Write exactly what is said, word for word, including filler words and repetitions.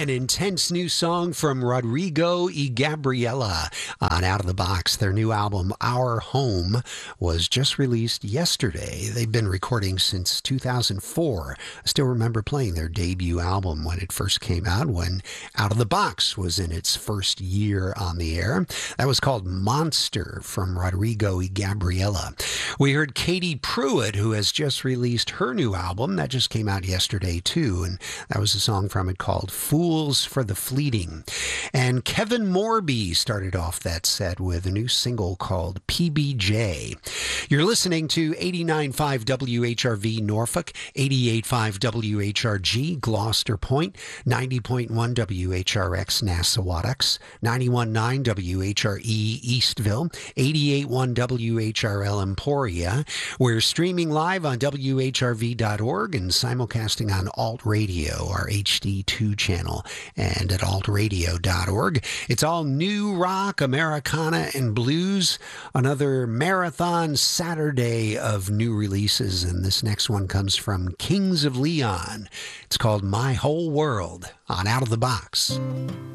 An intense new song from Rodrigo y Gabriela on Out of the Box. Their new album, Our Home, was just released yesterday. They've been recording since two thousand four. I still remember playing their debut album when it first came out, when Out of the Box was in its first year on the air. That was called Monster from Rodrigo y Gabriela. We heard Katie Pruitt, who has just released her new album. That just came out yesterday, too, and that was a song from it called Fools for the Fleeting. And Kevin Morby started off that set with a new single called P B J. You're listening to eighty-nine point five W H R V Norfolk, eighty-eight point five W H R G Gloucester Point, ninety point one W H R X Nassawadox, ninety-one point nine W H R E Eastville, eighty-eight point one W H R L Emporia. We're streaming live on W H R V dot org and simulcasting on Alt Radio, our H D two channel, and at alt radio dot org. It's all new rock, Americana, and blues. Another marathon Saturday of new releases, and this next one comes from Kings of Leon. It's called My Whole World on Out of the Box.